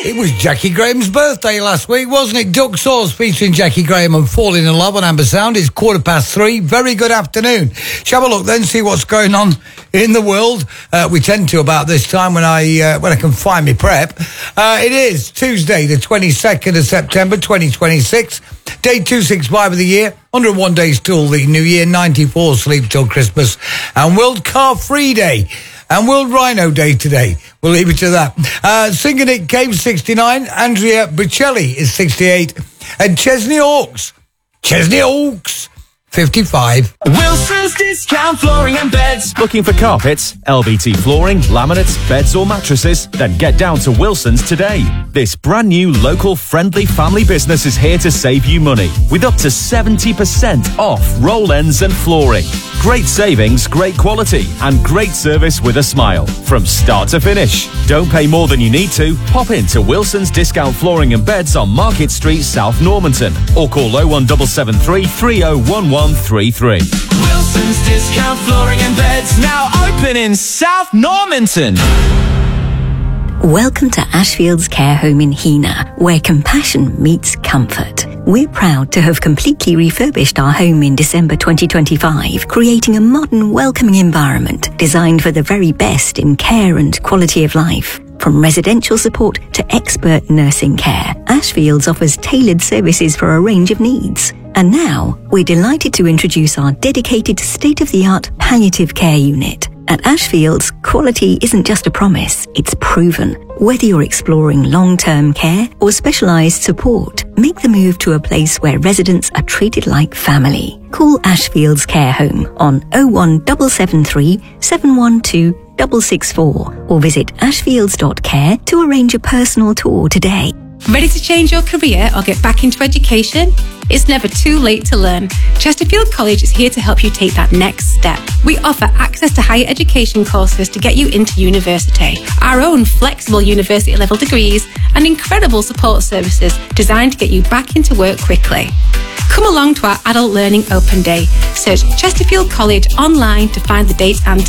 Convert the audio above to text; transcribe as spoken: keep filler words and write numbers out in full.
It was Jackie Graham's birthday last week, wasn't it? Duck Sauce featuring Jackie Graham and Falling in Love on Amber Sound. It's quarter past three. Very good afternoon. Shall we look then, see what's going on in the world? Uh, we tend to about this time when I uh, when I can find me prep. Uh, it is Tuesday, the twenty-second of September, twenty twenty-six. Day two sixty-five of the year. one hundred one days till the new year. ninety-four sleep till Christmas. And World Car Free Day. And World Rhino Day today. We'll leave it to that. Uh, Singing It Cave, sixty-nine. Andrea Bocelli is sixty-eight. And Chesney Hawkes. Chesney Hawkes, fifty-five. Wilson's Discount Flooring and Beds. Looking for carpets, L V T flooring, laminates, beds or mattresses? Then get down to Wilson's today. This brand new local friendly family business is here to save you money with up to seventy percent off roll ends and flooring. Great savings, great quality and great service with a smile from start to finish. Don't pay more than you need to. Pop into Wilson's Discount Flooring and Beds on Market Street, South Normanton, or call oh one seven seven three, three oh one one three three. Wilson's Discount Flooring and Beds, now open in South Normanton. Welcome to Ashfield's Care Home in Heanor, where compassion meets comfort. We're proud to have completely refurbished our home in December twenty twenty-five, creating a modern, welcoming environment designed for the very best in care and quality of life. From residential support to expert nursing care, Ashfields offers tailored services for a range of needs. And now, we're delighted to introduce our dedicated state-of-the-art palliative care unit. At Ashfields, quality isn't just a promise, it's proven. Whether you're exploring long-term care or specialised support, make the move to a place where residents are treated like family. Call Ashfields Care Home on oh one seven seven three, seven one two, six six four or visit ashfields dot care to arrange a personal tour today. Ready to change your career or get back into education? It's never too late to learn. Chesterfield College is here to help you take that next step. We offer access to higher education courses to get you into university, our own flexible university level degrees, and incredible support services designed to get you back into work quickly. Come along to our Adult Learning Open Day. Search Chesterfield College online to find the dates and